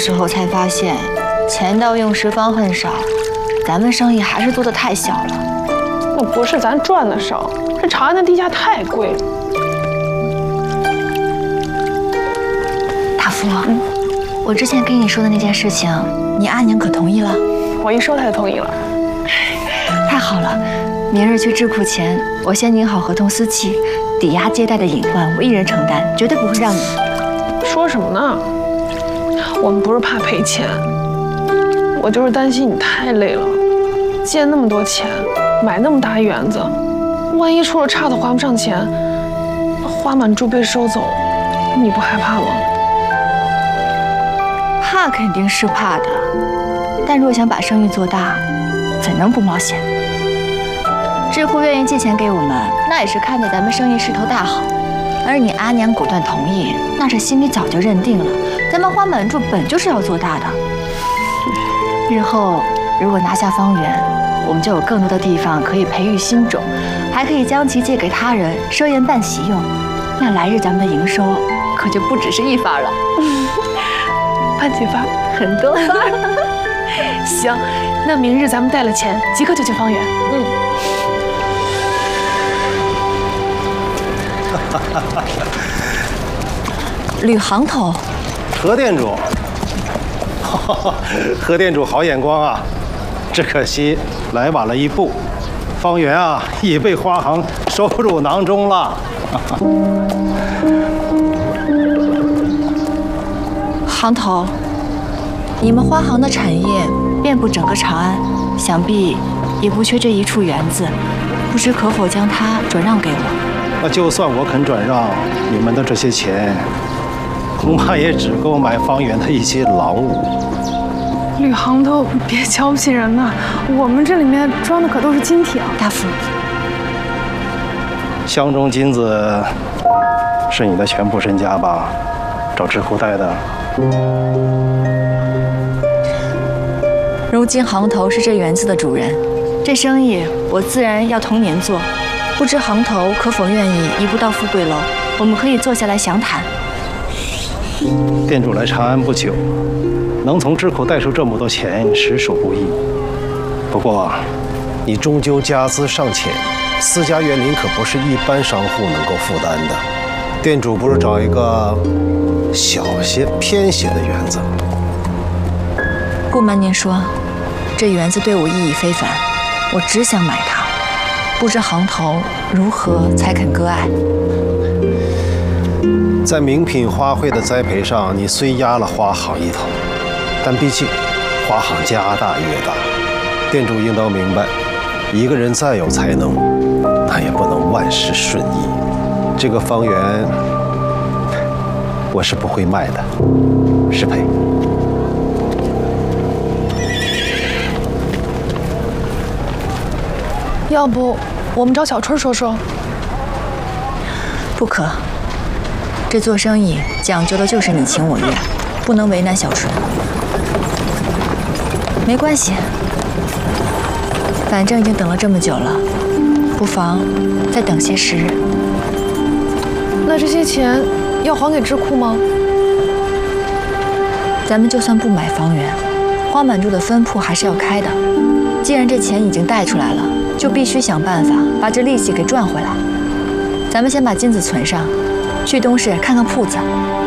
时候才发现，钱到用时方恨少，咱们生意还是做得太小了。 那不是咱赚的少，这长安的地价太贵了。 大夫，我之前跟你说的那件事情，你阿娘可同意了？ 我一说她就同意了。 太好了，明日去智库前，我先拟好合同私契，抵押接待的隐患我一人承担，绝对不会让你。 说什么呢？我们不是怕赔钱，我就是担心你太累了，借那么多钱，买那么大园子，万一出了岔子还不上钱，花满珠被收走，你不害怕吗？ 怕肯定是怕的，但若想把生意做大，怎能不冒险？智库愿意借钱给我们，那也是看在咱们生意势头大好。而你阿娘果断同意，那是心里早就认定了，咱们花满柱本就是要做大的。日后如果拿下方圆，我们就有更多的地方可以培育新种，还可以将其借给他人，设宴办喜用。那来日咱们的营收可就不只是一番了。 办几番？ 很多番。 行，那明日咱们带了钱，即刻就去方圆。 吕行头， 何店主，何店主好眼光啊！只可惜来晚了一步，方圆啊已被花行收入囊中了。 行头，你们花行的产业遍布整个长安，想必也不缺这一处园子，不知可否将它转让给我？ 那就算我肯转让，你们的这些钱，恐怕也只够买方圆的一些劳务。 吕行头，别瞧不起人呐，我们这里面装的可都是金铁啊！ 大夫， 箱中金子是你的全部身家吧？找智库贷的。 如今行头是这园子的主人，这生意我自然要同您做。不知行头可否愿意移步到富贵楼？我们可以坐下来详谈。 店主来长安不久，能从智库贷出这么多钱，实属不易。不过，你终究家资尚浅，私家园林可不是一般商户能够负担的。店主不如找一个小些、偏些的园子。 不瞒您说，这园子对我意义非凡，我只想买它。不知行头如何才肯割爱？ 在名品花卉的栽培上，你虽压了花行一头，但毕竟花行家大业大，店主应当明白，一个人再有才能，那也不能万事顺意。这个方圆，我是不会卖的，失陪。 要不我们找小春说说？ 不可，这做生意讲究的就是你情我愿，不能为难小春。没关系，反正已经等了这么久了，不妨再等些时日。 那这些钱要还给智库吗？ 咱们就算不买方圆，花满柱的分铺还是要开的。既然这钱已经贷出来了，就必须想办法把这利息给赚回来。咱们先把金子存上，去东市看看铺子，